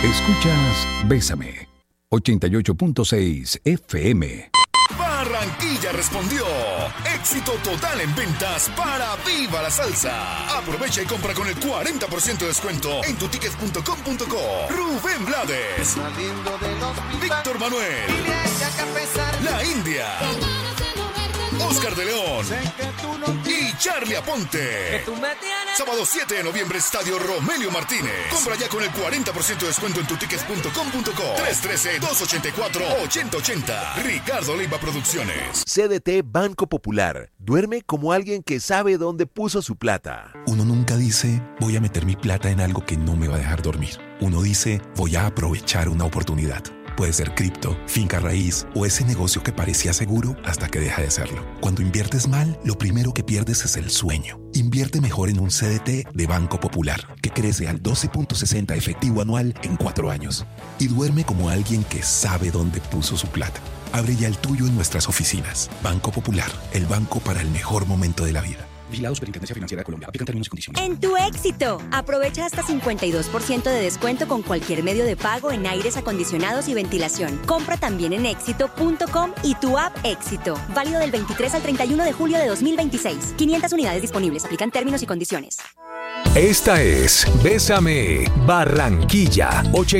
Escuchas Bésame, 88.6 FM. Barranquilla respondió. Éxito total en ventas para Viva la Salsa. Aprovecha y compra con el 40% de descuento en tutickets.com.co. Rubén Blades, Víctor Manuel, La India, Oscar de León y Charlie Aponte. Sábado 7 de noviembre, Estadio Romelio Martínez. Compra ya con el 40% de descuento en tutickets.com.co. 313-284-8080. Ricardo Leiva Producciones. CDT Banco Popular. Duerme como alguien que sabe dónde puso su plata. Uno nunca dice, voy a meter mi plata en algo que no me va a dejar dormir. Uno dice, voy a aprovechar una oportunidad. Puede ser cripto, finca raíz o ese negocio que parecía seguro hasta que deja de serlo. Cuando inviertes mal, lo primero que pierdes es el sueño. Invierte mejor en un CDT de Banco Popular, que crece al 12.60 efectivo anual en 4 años. Y duerme como alguien que sabe dónde puso su plata. Abre ya el tuyo en nuestras oficinas. Banco Popular, el banco para el mejor momento de la vida. Vigilado Superintendencia Financiera de Colombia. Aplican términos y condiciones. En Tu Éxito, aprovecha hasta 52% de descuento con cualquier medio de pago en aires acondicionados y ventilación. Compra también en éxito.com y tu app Éxito. Válido del 23 al 31 de julio de 2026. 500 unidades disponibles. Aplican términos y condiciones. Esta es Bésame Barranquilla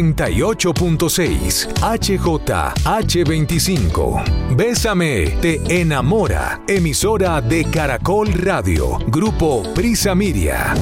88.6 HJH25. Bésame te enamora. Emisora de Caracol Radio. Grupo Prisa Media.